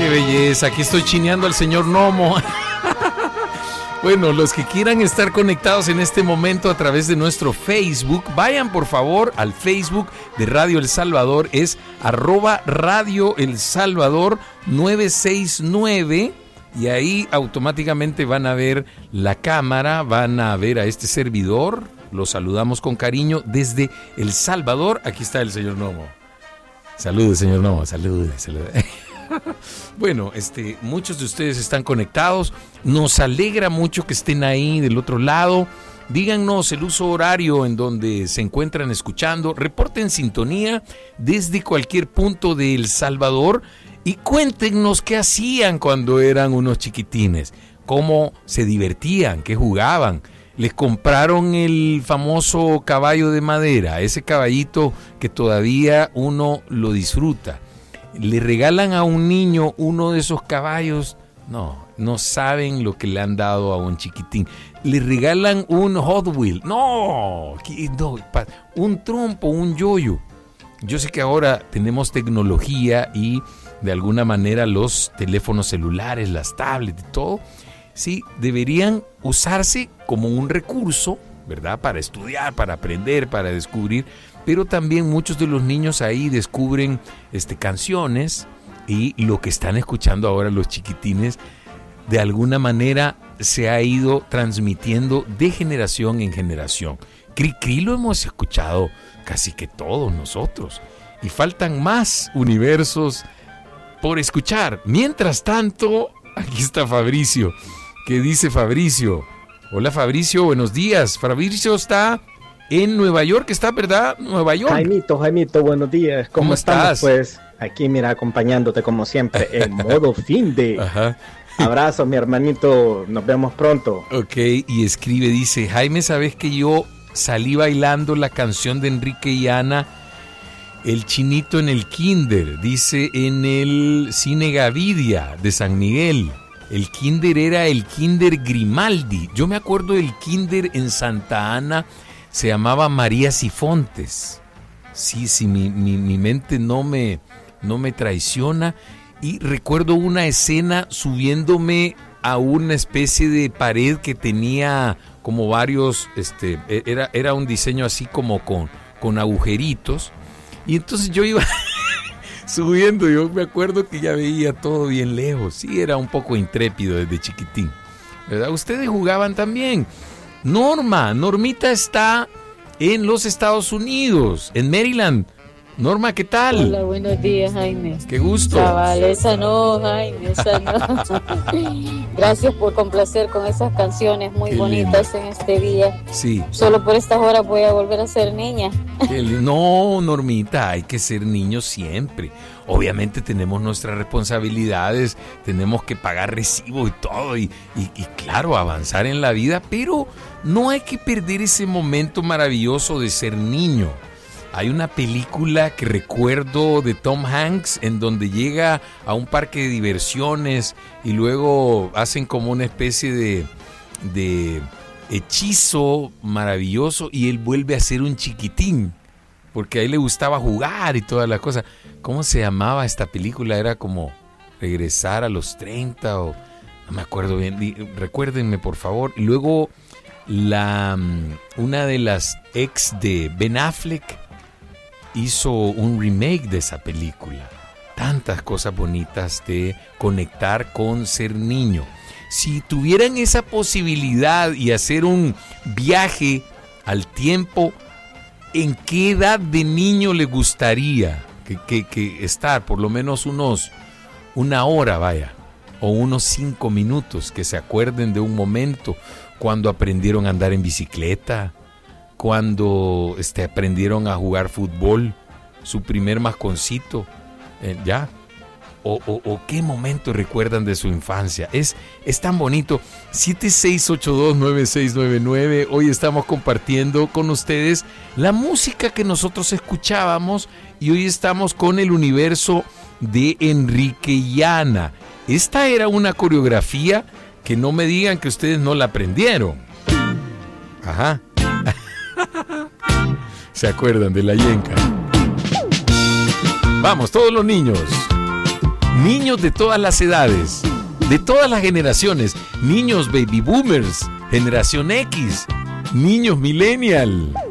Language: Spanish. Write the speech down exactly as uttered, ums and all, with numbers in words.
qué belleza. Aquí estoy chineando al señor Nomo. Bueno, los que quieran estar conectados en este momento a través de nuestro Facebook, vayan por favor al Facebook de Radio El Salvador, es arroba Radio El Salvador nueve seis nueve, y ahí automáticamente van a ver la cámara, van a ver a este servidor. Los saludamos con cariño desde El Salvador. Aquí está el señor Nomo. Salude, señor Nomo, salude, salude. Bueno, este, muchos de ustedes están conectados. Nos alegra mucho que estén ahí del otro lado. Díganos el uso horario en donde se encuentran escuchando. Reporten sintonía desde cualquier punto de El Salvador y cuéntenos qué hacían cuando eran unos chiquitines, cómo se divertían, qué jugaban. Les compraron el famoso caballo de madera, ese caballito que todavía uno lo disfruta. Le regalan a un niño uno de esos caballos. No, no saben lo que le han dado a un chiquitín. Le regalan un Hot Wheel. No, no, un trompo, un yoyo. Yo sé que ahora tenemos tecnología y de alguna manera los teléfonos celulares, las tablets y todo, sí, deberían usarse como un recurso, ¿verdad? Para estudiar, para aprender, para descubrir. Pero también muchos de los niños ahí descubren este, canciones, y lo que están escuchando ahora los chiquitines de alguna manera se ha ido transmitiendo de generación en generación. Cri Cri lo hemos escuchado casi que todos nosotros, y faltan más universos por escuchar. Mientras tanto, aquí está Fabricio. ¿Qué dice Fabricio? Hola Fabricio, buenos días. Fabricio está en Nueva York, ¿está, verdad? Nueva York. Jaimito, Jaimito, buenos días. ¿Cómo, ¿Cómo estás? Pues aquí, mira, acompañándote como siempre, en modo fin de... Ajá. Abrazo, mi hermanito, nos vemos pronto. Ok, y escribe, dice, Jaime, ¿sabes que yo salí bailando la canción de Enrique y Ana, El Chinito en el Kinder? Dice, en el Cine Gavidia de San Miguel. El Kinder era el Kinder Grimaldi. Yo me acuerdo del Kinder en Santa Ana, se llamaba María Sifontes. Sí, sí, mi, mi, mi mente no me, no me traiciona. Y recuerdo una escena subiéndome a una especie de pared que tenía como varios, este, era, era un diseño así como con, con agujeritos. Y entonces yo iba subiendo, yo me acuerdo que ya veía todo bien lejos. Sí, era un poco intrépido desde chiquitín, ¿verdad? Ustedes jugaban también. Norma, Normita está en los Estados Unidos, en Maryland. Norma, ¿qué tal? Hola, buenos días, Jaime. Qué gusto. Chaval, esa no, Jaime, esa no. Gracias por complacer con esas canciones muy Qué bonitas lindo. En este día. Sí. Solo por estas horas voy a volver a ser niña. Qué no, Normita, hay que ser niños siempre. Obviamente tenemos nuestras responsabilidades, tenemos que pagar recibo y todo, y, y, y claro, avanzar en la vida, pero no hay que perder ese momento maravilloso de ser niño. Hay una película que recuerdo de Tom Hanks en donde llega a un parque de diversiones y luego hacen como una especie de, de hechizo maravilloso y él vuelve a ser un chiquitín porque a él le gustaba jugar y todas las cosas. ¿Cómo se llamaba esta película? Era como regresar a los treinta o no me acuerdo bien. Recuérdenme por favor. Y luego la, una de las ex de Ben Affleck hizo un remake de esa película. Tantas cosas bonitas de conectar con ser niño. Si tuvieran esa posibilidad y hacer un viaje al tiempo, ¿en qué edad de niño le gustaría que, que, que estar? Por lo menos unos una hora, vaya, o unos cinco minutos, que se acuerden de un momento cuando aprendieron a andar en bicicleta, cuando este, aprendieron a jugar fútbol, su primer masconcito, eh, ya. O, o, o qué momento recuerdan de su infancia. Es, es tan bonito. siete seis ocho dos nueve seis nueve nueve. Hoy estamos compartiendo con ustedes la música que nosotros escuchábamos y hoy estamos con el universo de Enrique y Ana. Esta era una coreografía que no me digan que ustedes no la aprendieron. Ajá. ¿Se acuerdan de la yenca? Vamos, todos los niños. niños de todas las edades, de todas las generaciones, niños baby boomers, generación X, niños millennial.